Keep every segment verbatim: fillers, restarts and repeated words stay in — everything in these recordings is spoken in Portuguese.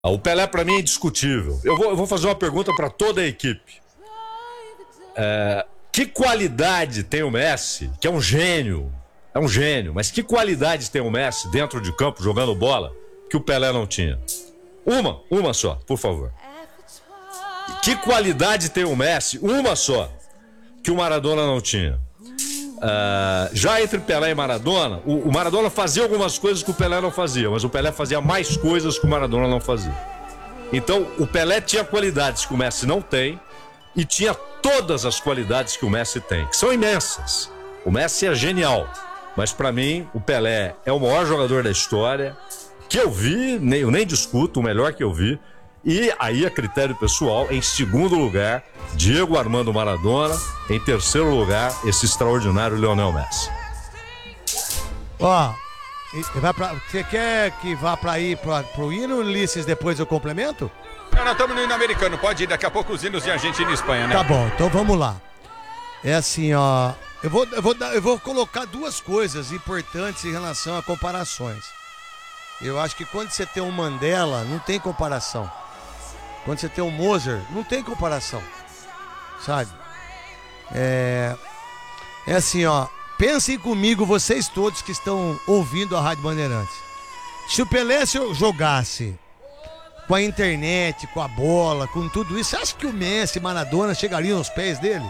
O Pelé para mim é indiscutível. Eu vou, eu vou fazer uma pergunta para toda a equipe. É, que qualidade tem o Messi, que é um gênio, é um gênio, mas que qualidade tem o Messi dentro de campo jogando bola que o Pelé não tinha? Uma, uma só, por favor. Que qualidade tem o Messi, uma só, que o Maradona não tinha? Uh, já entre Pelé e Maradona, o, o Maradona fazia algumas coisas que o Pelé não fazia, mas o Pelé fazia mais coisas que o Maradona não fazia. Então o Pelé tinha qualidades que o Messi não tem e tinha todas as qualidades que o Messi tem, que são imensas. O Messi é genial, mas para mim o Pelé é o maior jogador da história que eu vi, nem, eu nem discuto, o melhor que eu vi. E aí, a critério pessoal, em segundo lugar, Diego Armando Maradona. Em terceiro lugar, esse extraordinário Lionel Messi. Ó, você quer que vá pra ir pra, pro hino, Ulisses, depois eu complemento? Não, nós estamos no hino americano, pode ir daqui a pouco os hinos de Argentina e Espanha, né? Tá bom, então vamos lá. É assim, ó, eu vou, eu vou, eu vou colocar duas coisas importantes em relação a comparações. Eu acho que quando você tem um Mandela, não tem comparação. Quando você tem um Mozart, não tem comparação, sabe? É, é assim, ó, pensem comigo, vocês todos que estão ouvindo a Rádio Bandeirantes. Se o Pelé jogasse com a internet, com a bola, com tudo isso, você acha que o Messi e Maradona chegariam aos pés dele?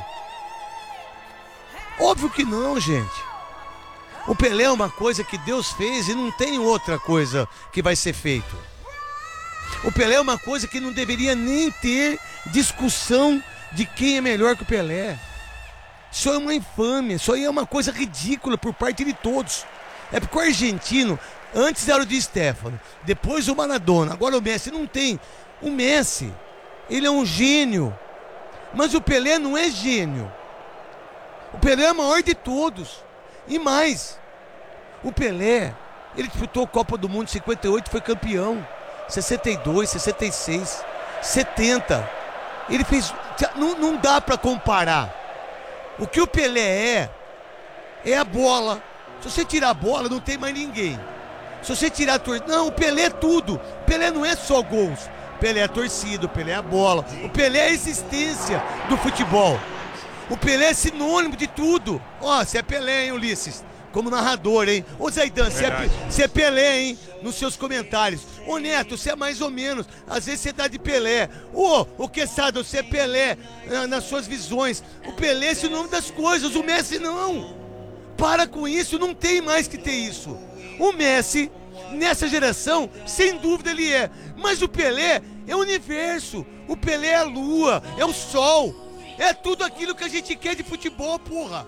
Óbvio que não, gente. O Pelé é uma coisa que Deus fez e não tem outra coisa que vai ser feito. O Pelé é uma coisa que não deveria nem ter discussão de quem é melhor que o Pelé. Isso é uma infâmia, isso aí é uma coisa ridícula por parte de todos. É porque o argentino, antes era o Di Stéfano, depois o Maradona, agora o Messi. Não tem. O Messi, ele é um gênio, mas o Pelé não é gênio. O Pelé é o maior de todos. E mais, o Pelé, ele disputou a Copa do Mundo em cinquenta e oito, foi campeão. sessenta e dois, sessenta e seis, setenta. Ele fez. Não, não dá pra comparar. O que o Pelé é, é a bola. Se você tirar a bola, não tem mais ninguém. Se você tirar a torcida. Não, o Pelé é tudo. O Pelé não é só gols. O Pelé é a torcida, o Pelé é a bola. O Pelé é a existência do futebol. O Pelé é sinônimo de tudo. Ó, você é Pelé, hein, Ulisses? Como narrador, hein? Ô Zaidan, você é, você é Pelé, hein? Nos seus comentários. Ô Neto, você é mais ou menos. Às vezes você dá de Pelé. Ô, o Quesada, você é Pelé na, nas suas visões. O Pelé é esse nome das coisas, o Messi não. Para com isso, não tem mais que ter isso. O Messi, nessa geração, sem dúvida ele é. Mas o Pelé é o universo. O Pelé é a lua, é o sol. É tudo aquilo que a gente quer de futebol, porra.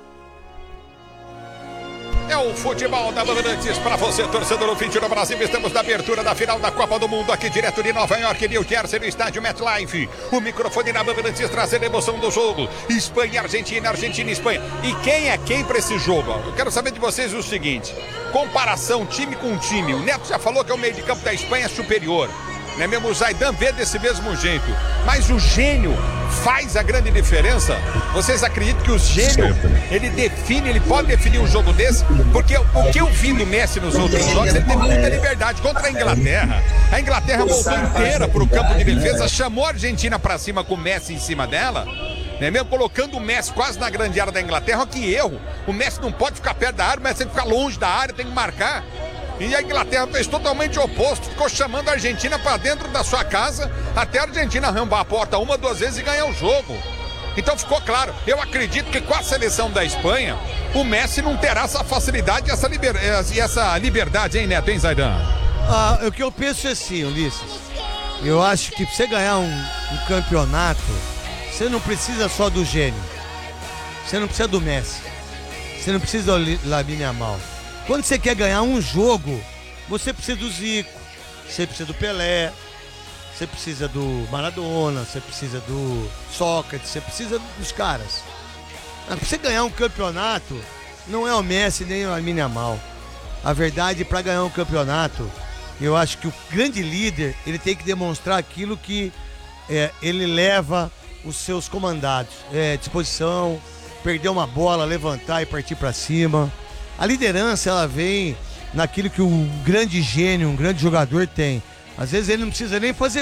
É o futebol da Bandeirantes para você, torcedor do Fim do Brasil. Estamos na abertura da final da Copa do Mundo, aqui direto de Nova York, New Jersey, no estádio MetLife. O microfone da Bandeirantes trazendo a emoção do jogo. Espanha, Argentina, Argentina e Espanha. E quem é quem para esse jogo? Eu quero saber de vocês o seguinte: comparação time com time. O Neto já falou que o meio de campo da Espanha é superior, não é mesmo? O Zaidan vê desse mesmo jeito. Mas o gênio faz a grande diferença? Vocês acreditam que o gênio, ele define, ele pode definir um jogo desse? Porque o que eu vi do Messi nos outros jogos, ele teve muita liberdade contra a Inglaterra. A Inglaterra voltou inteira para o campo de defesa, chamou a Argentina para cima com o Messi em cima dela, não é mesmo? Colocando o Messi quase na grande área da Inglaterra. Olha que erro. O Messi não pode ficar perto da área, o Messi tem que ficar longe da área, tem que marcar. E a Inglaterra fez totalmente o oposto, ficou chamando a Argentina para dentro da sua casa, até a Argentina arrombar a porta uma, duas vezes e ganhar o jogo. Então ficou claro, eu acredito que com a seleção da Espanha, o Messi não terá essa facilidade e essa, liber... essa liberdade, hein, Neto, hein, Zaidan? Ah, o que eu penso é assim, Ulisses, eu acho que pra você ganhar um, um campeonato, você não precisa só do gênio, você não precisa do Messi, você não precisa do Lamine Yamal. Quando você quer ganhar um jogo, você precisa do Zico, você precisa do Pelé, você precisa do Maradona, você precisa do Sócrates, você precisa dos caras. Mas pra você ganhar um campeonato, não é o Messi nem o Lamine Yamal. A verdade, para ganhar um campeonato, eu acho que o grande líder, ele tem que demonstrar aquilo que é, ele leva os seus comandados. É, disposição, perder uma bola, levantar e partir para cima. A liderança, ela vem naquilo que um grande gênio, um grande jogador tem. Às vezes ele não precisa nem fazer